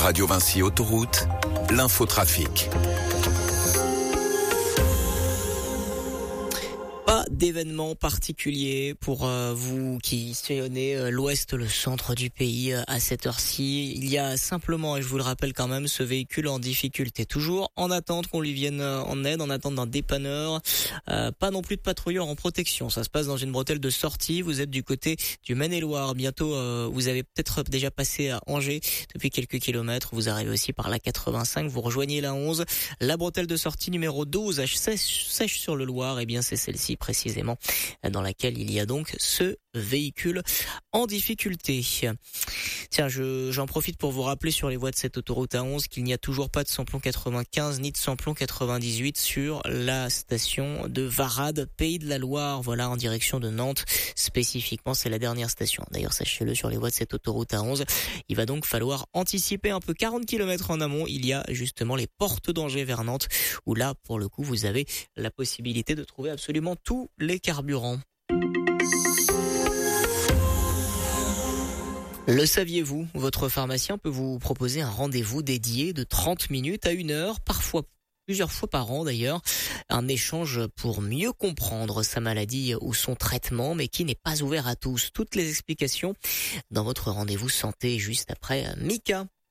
Radio Vinci Autoroute, l'infotrafic. Pas d'événement particulier pour vous qui sillonnez l'ouest, le centre du pays à cette heure-ci. Il y a simplement, et je vous le rappelle quand même, ce véhicule en difficulté. Toujours en attente qu'on lui vienne en aide, en attente d'un dépanneur. Pas non plus de patrouilleurs en protection. Ça se passe dans une bretelle de sortie. Vous êtes du côté du Maine-et-Loire. Bientôt, vous avez peut-être déjà passé à Angers depuis quelques kilomètres. Vous arrivez aussi par la 85. Vous rejoignez la 11. La bretelle de sortie numéro 12, sèche sur le Loir. Eh bien, c'est celle-ci précisément dans laquelle il y a donc ce véhicule en difficulté. Tiens, j'en profite pour vous rappeler sur les voies de cette autoroute A11 qu'il n'y a toujours pas de samplon 95 ni de samplon 98 sur la station de Varade, Pays de la Loire, voilà, en direction de Nantes. Spécifiquement, c'est la dernière station. D'ailleurs, sachez-le, sur les voies de cette autoroute A11, il va donc falloir anticiper un peu 40 km en amont. Il y a justement les portes d'Angers vers Nantes, où là, pour le coup, vous avez la possibilité de trouver absolument tous les carburants. Le saviez-vous, votre pharmacien peut vous proposer un rendez-vous dédié de 30 minutes à 1 heure, parfois plusieurs fois par an d'ailleurs, un échange pour mieux comprendre sa maladie ou son traitement, mais qui n'est pas ouvert à tous. Toutes les explications dans votre rendez-vous santé juste après Mika.